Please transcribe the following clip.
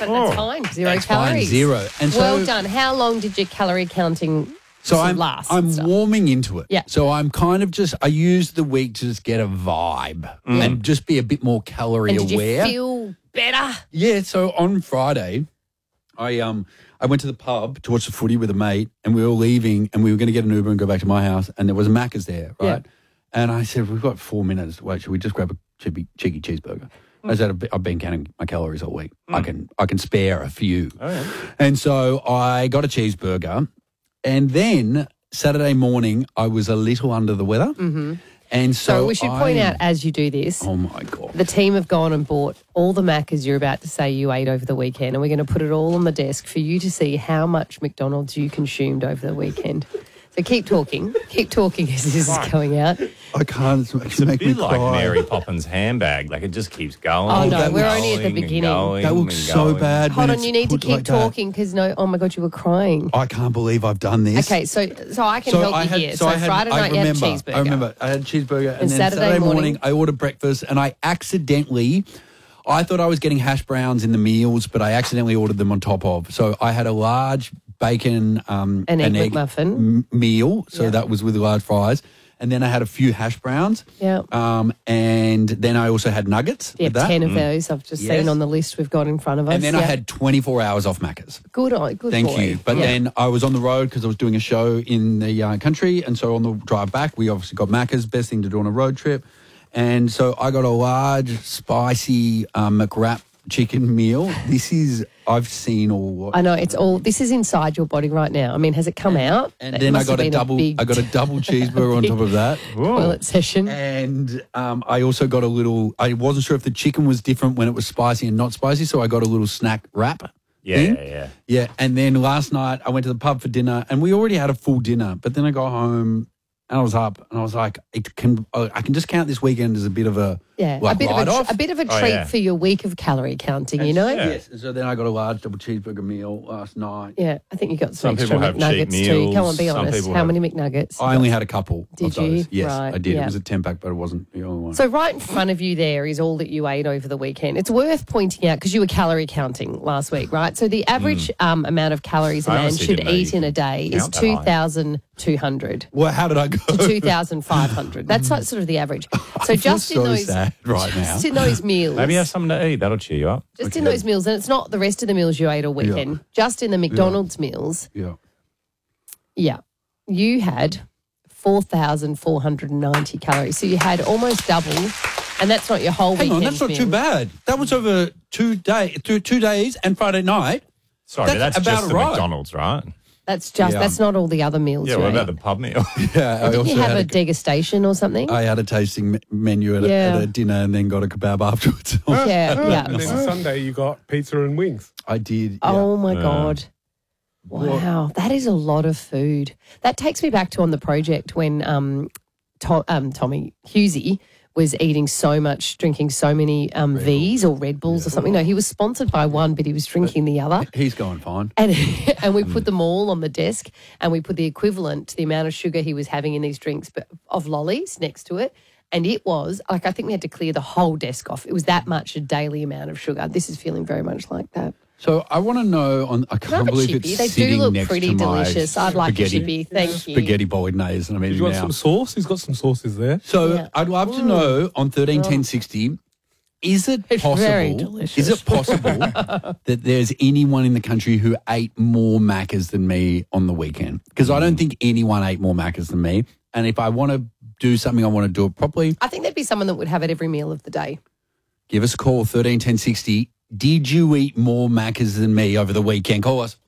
but that's fine. Zero That's calories. fine, zero. And well so- done. How long did your calorie counting So last? I'm warming into it. Yeah. So I'm kind of I use the week to just get a vibe and just be a bit more calorie and did aware. you feel better? Yeah. So on Friday, I went to the pub to watch the footy with a mate, and we were leaving, and we were going to get an Uber and go back to my house, and there was a Macca's there, right? Yeah. And I said, we've got 4 minutes. Wait, should we just grab a cheeky cheeseburger? I said, I've been counting my calories all week. I can spare a few. Oh, yeah. And so I got a cheeseburger, and then Saturday morning I was a little under the weather. Mm-hmm. And so we should point out as you do this, oh my God, the team have gone and bought all the Maccas you're about to say you ate over the weekend, and we're going to put it all on the desk for you to see how much McDonald's you consumed over the weekend. So keep talking as this is going out. I can't. It's a bit like Mary Poppins' handbag. Like, it just keeps going. Oh, no, and we're only at the going and beginning. going That looks and so going. bad. Hold when on, it's you need to put keep like that. talking because oh my God, you were crying. I can't believe I've done this. Okay, so I can help you here. So Friday night you had a cheeseburger. I remember. I had a cheeseburger, and then Saturday morning I ordered breakfast, and I thought I was getting hash browns in the meals, but I accidentally ordered them on top of. So I had a large bacon An egg McMuffin. Meal, so Yeah. that was with large fries. And then I had a few hash browns. Yeah. And then I also had nuggets Yeah, with that. 10 of those I've just Yes. seen on the list we've got in front of us. And then I Yeah. had 24 hours off Macca's. Good Thank boy. you. But Yeah. then I was on the road because I was doing a show in the country. And so on the drive back, we obviously got Macca's, best thing to do on a road trip. And so I got a large, spicy McWrap chicken meal. I've seen all. I know this is inside your body right now. I mean, has it come out? And It then I must have got a been double. big I got a double cheeseburger on top of that. toilet session. And I also got a little. I wasn't sure if the chicken was different when it was spicy and not spicy, so I got a little snack wrap. Yeah. Yeah. And then last night I went to the pub for dinner, and we already had a full dinner. But then I got home and I was up, and I was like, I can just count this weekend as a bit of a a bit write-off. of a Oh, treat yeah. for your week of calorie counting. You know. Yeah. Yes. And so then I got a large double cheeseburger meal last night. Yeah, I think you got Some some extra people have cheap McNuggets too. Come on, meals. be Some honest. people How have- many McNuggets? I only had a couple. Did of those. you? Yes, Right, I did. yeah. It was a 10-pack, but it wasn't the only one. So right in front of you there is all that you ate over the weekend. It's worth pointing out because you were calorie counting last week, right? So the average amount of calories a I man honestly should didn't know you eat in a could day is count that high. 2,200 well, how did I go? to 2,500. That's like sort of the average. So I feel just in so those sad right now. just in those meals. Maybe have something to eat. That'll cheer you up. just in those meals, and it's not the rest of the meals you ate all weekend. Just in the McDonald's meals, Yeah. you had 4,490 calories. So you had almost double, and that's not your whole Hang weekend on, that's not meal. too bad. That was over 2 days and Friday night. Sorry, but That's that's about just the right. McDonald's, right? That's not all the other meals. Yeah, you what ate. about the pub meal? Yeah, Didn't you have a degustation or something? I had a tasting menu at a dinner and then got a kebab afterwards. yeah. And then Sunday you got pizza and wings. I did. Oh my God. Wow. That is a lot of food. That takes me back to on the project when Tommy Husey was eating so much, drinking so many V's or Red Bulls or something. No, he was sponsored by one, but he was drinking the other. He's going fine. And we put them all on the desk and we put the equivalent to the amount of sugar he was having in these drinks but of lollies next to it. And it was, like, I think we had to clear the whole desk off. It was that much a daily amount of sugar. This is feeling very much like that. So I want to know, I Can I have can't a believe chippy? it's They sitting do look next pretty to my delicious. I'd like a spaghetti- chippy. Thank you. Spaghetti bolognese, and I'm You eating want now. some sauce? He's got some sauces there. So I'd love to know on 131060, is it It's very possible? delicious. Is it possible that there's anyone in the country who ate more Maccas than me on the weekend? Because I don't think anyone ate more Maccas than me. And if I want to do something, I want to do it properly. I think there'd be someone that would have it every meal of the day. Give us a call, 131060. Did you eat more Maccas than me over the weekend? Call us.